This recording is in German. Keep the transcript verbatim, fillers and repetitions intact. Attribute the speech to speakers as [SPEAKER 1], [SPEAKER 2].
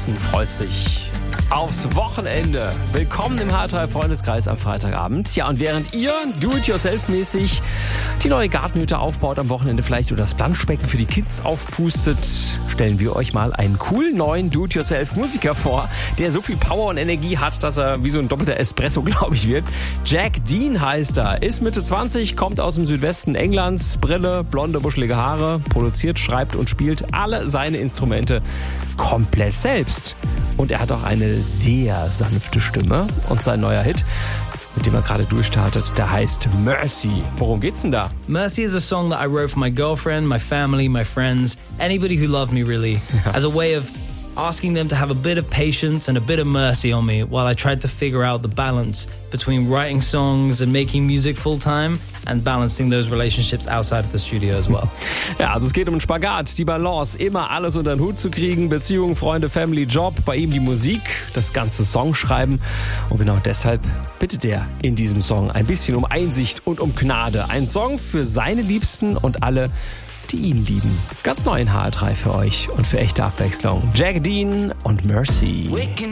[SPEAKER 1] Essen freut sich aufs Wochenende. Willkommen im H drei Freundeskreis am Freitagabend. Ja, und während ihr do-it-yourself-mäßig die neue Gartenhütte aufbaut am Wochenende vielleicht oder das Planschbecken für die Kids aufpustet, stellen wir euch mal einen coolen neuen Do-it-yourself-Musiker vor, der so viel Power und Energie hat, dass er wie so ein doppelter Espresso, glaube ich, wird. Jack Dean heißt er, ist Mitte zwanzig, kommt aus dem Südwesten Englands, Brille, blonde, wuschelige Haare, produziert, schreibt und spielt alle seine Instrumente komplett selbst. Und er hat auch eine sehr sanfte Stimme. Und sein neuer Hit, mit dem er gerade durchstartet, der heißt Mercy. Worum geht's denn da?
[SPEAKER 2] Mercy is a song that I wrote for my girlfriend, my family, my friends, anybody who loved me really, as a way of asking them to have a bit of patience and a bit of mercy on me while I tried to figure out the balance between writing songs and making music full time and balancing those relationships outside of the studio as well.
[SPEAKER 1] Ja, also es geht um einen Spagat, die Balance, immer alles unter den Hut zu kriegen, Beziehungen, Freunde, Family, Job, bei ihm die Musik, das ganze Songschreiben. Und genau deshalb bittet er in diesem Song ein bisschen um Einsicht und um Gnade. Ein Song für seine Liebsten und alle, die ihn lieben. Ganz neu in H drei für euch und für echte Abwechslung. Jack Dean und Mercy.